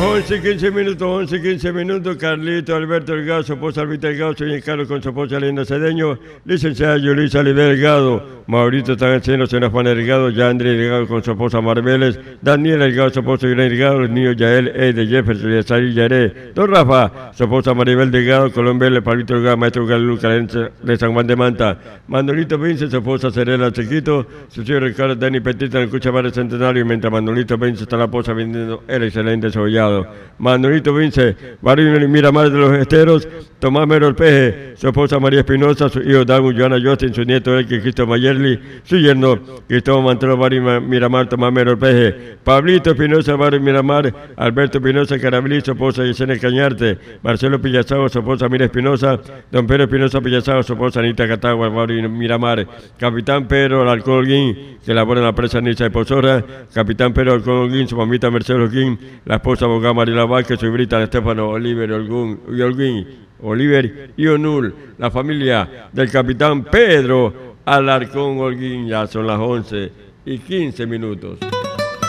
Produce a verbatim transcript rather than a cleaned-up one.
once y quince minutos, once y quince minutos. Carlito Alberto Delgado, su esposa Albita Delgado, señor Carlos con su esposa Linda Cedeño, licenciada Yulisa Oliver Delgado, Maurito Taganceno, señora Juana Delgado, Yandri Delgado con su esposa Marbeles, Daniel Delgado, su esposa Irene Delgado, los niños Yael, Ede, Jefferson, Yasari, Yaré, Don Rafa, su esposa Maribel Delgado, Colombia, el Pablito Delgado, maestro Galuca de San Juan de Manta, Manolito Vince, su esposa Serena Chiquito, su señor Ricardo Dani Petita en el Cuchabar Centenario, mientras Manolito Vince está la esposa vendiendo el excelente sollado. Manolito Vince, Barrio Miramar de los Esteros, Tomás Mero el Peje, su esposa María Espinosa, su hijo Dagun, Joana Justin, su nieto Elke Cristo Mayerli, su yerno Cristóbal Mantero, Barrio Miramar, Tomás Mero el Peje, Pablito Espinosa, Barrio Miramar, Alberto Espinosa, Carabelí, su esposa Yesenia Cañarte, Marcelo Pillazago, su esposa Mira Espinosa, Don Pedro Espinosa Pillazago, su esposa Anita Catagua, Barrio Miramar, Capitán Pedro Alarcón Holguín, que labora en la presa Niza de Pozora, Capitán Pedro Alarcón Holguín, su mamita Mercedes Holguín, la esposa abogada Mariela Vázquez, su hija Estefano Oliver Holguín, Holguín, Oliver y Onul, la familia del Capitán Pedro Alarcón Holguín. Ya son las once y quince minutos.